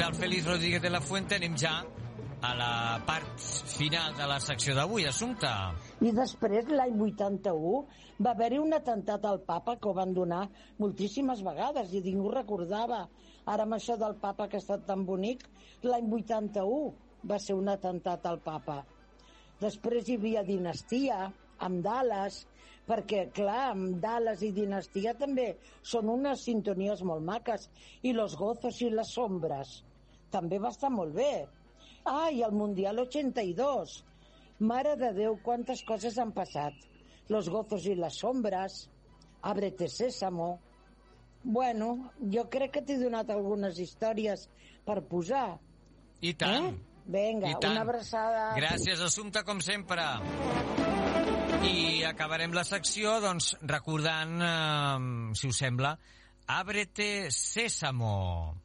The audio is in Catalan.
del Félix Rodríguez de la Fuente, anem ja a la part final de la secció d'avui. Assumpta. I després, l'any 81, va haver-hi un atemptat al papa que ho van donar moltíssimes vegades i ningú recordava. Ara amb això del papa que ha estat tan bonic, l'any 81 va ser un atemptat al papa. Després hi havia dinastia, amb Dallas, perquè, clar, amb Dallas i dinastia també són unes sintonies molt maques, i los gozos i les sombres també va estar molt bé. Ah, i el Mundial 82. Mare de Déu, quantes coses han passat. Los gozos i les sombres, Ábrete Sésamo. Bueno, jo crec que t'he donat algunes històries per posar. I tant. Vinga, una abraçada. Gràcies, Assumpta, com sempre. I acabarem la secció, doncs, recordant, si us sembla, Ábrete Sésamo.